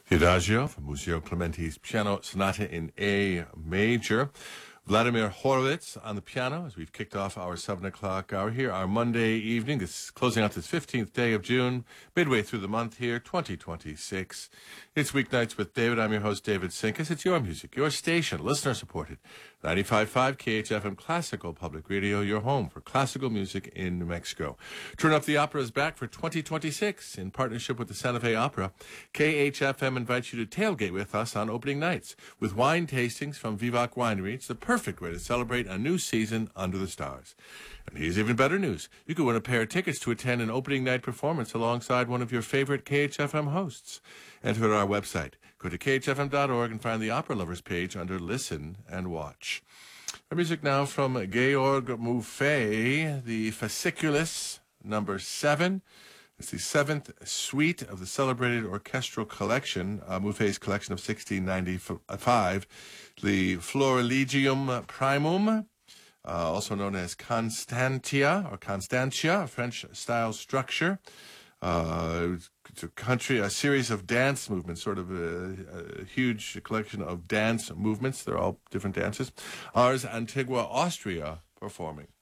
The Adagio from Muzio Clementi's Piano Sonata in A major. Vladimir Horowitz on the piano as we've kicked off our 7 o'clock hour here, our Monday evening. This is closing out this 15th day of June, midway through the month here, 2026. It's Weeknights with David. I'm your host, David Sinkus. It's your music, your station, listener-supported. 95.5 KHFM Classical Public Radio, your home for classical music in New Mexico. Turn Up the Opera is back for 2026 in partnership with the Santa Fe Opera. KHFM invites you to tailgate with us on opening nights with wine tastings from Vivac Winery. It's the perfect way to celebrate a new season under the stars. And here's even better news. You could win a pair of tickets to attend an opening night performance alongside one of your favorite KHFM hosts. Enter our website. Go to khfm.org and find the Opera Lovers page under Listen and Watch. Our music now from Georg Maffei, the Fasciculus number 7. It's the 7th suite of the celebrated orchestral collection, Maffei's collection of 1695, the Florilegium Primum, also known as Constantia, a French-style structure. It's a series of dance movements, sort of a huge collection of dance movements. They're all different dances. Ars Antigua, Austria, performing.